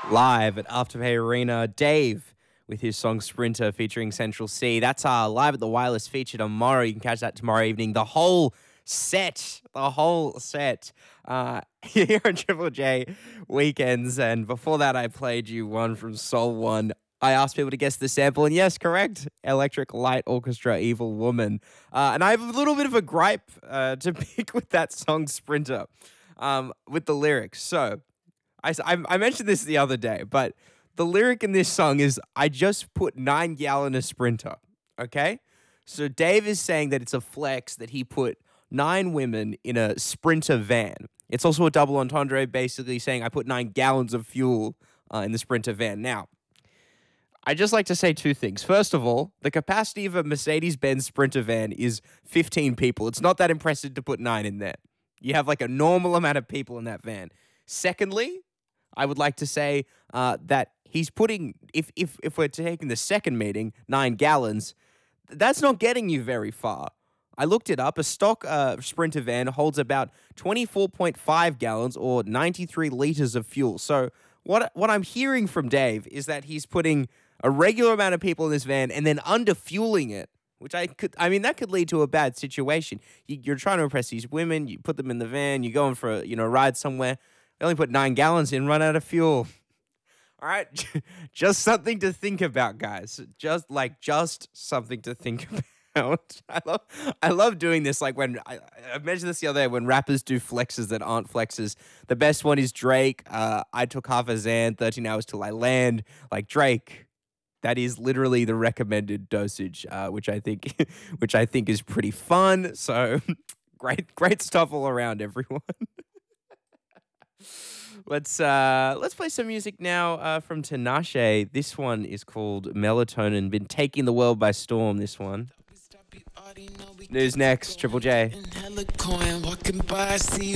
live at Afterpay Arena. Dave with his song Sprinter featuring Central C. That's live at the Wireless feature tomorrow. You can catch that tomorrow evening. The whole set. Here on Triple J Weekends. And before that, I played you one from Soul One. I asked people to guess the sample, and yes, correct. Electric Light Orchestra, Evil Woman. And I have a little bit of a gripe to pick with that song Sprinter, with the lyrics. So, I mentioned this the other day, but the lyric in this song is, I just put 9 gal in a Sprinter, okay? So Dave is saying that it's a flex that he put 9 women in a Sprinter van. It's also a double entendre, basically saying I put 9 gallons of fuel in the Sprinter van. Now, I just like to say 2 things. First of all, the capacity of a Mercedes-Benz Sprinter van is 15 people. It's not that impressive to put 9 in there. You have like a normal amount of people in that van. Secondly, I would like to say that he's putting, if we're taking the second meeting, 9 gallons, that's not getting you very far. I looked it up. A stock Sprinter van holds about 24.5 gallons or 93 liters of fuel. So what I'm hearing from Dave is that he's putting a regular amount of people in this van and then underfueling it, which that could lead to a bad situation. You're trying to impress these women. You put them in the van. You're going for a ride somewhere. They only put 9 gallons in, run out of fuel. All right, just something to think about, guys. Just something to think about. I love doing this. Like when I mentioned this the other day, when rappers do flexes that aren't flexes. The best one is Drake. I took half a Xan, 13 hours till I land. Like Drake, that is literally the recommended dosage, which I think is pretty fun. So great stuff all around, everyone. Let's play some music now from Tinashe. This one is called Melatonin. Been taking the world by storm, this one. News next, Triple J.